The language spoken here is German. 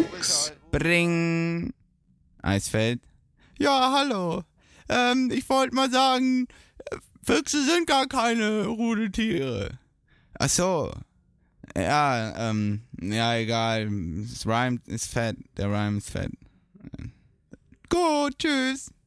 Fuchs, bring. Eisfeld. Ja, hallo. Ich wollte mal sagen, Füchse sind gar keine Rudeltiere. Ach so. Ja, ja, egal. Es rhymt, ist fett. Der Rhyme ist fett. Gut, tschüss.